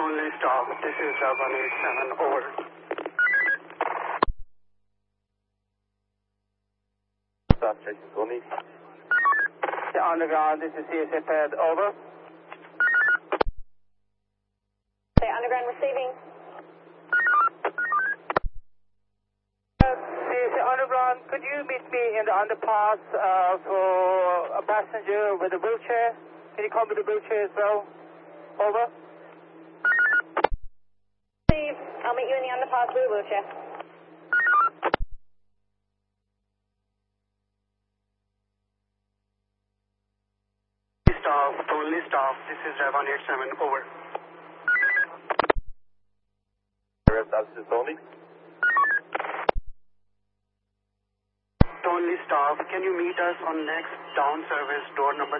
Only stop. This is 187. Over. Stop checking Tony. The underground, this is CSA pad. Over. The underground receiving. CSA underground, could you meet me in the underpass for a passenger with a wheelchair? Can you come with a wheelchair as well? Over. Steve, I'll meet you in the underpass with a wheelchair. Staff, only staff. This is 187. Over. This is Tony. Only staff. Can you meet us on next down service door number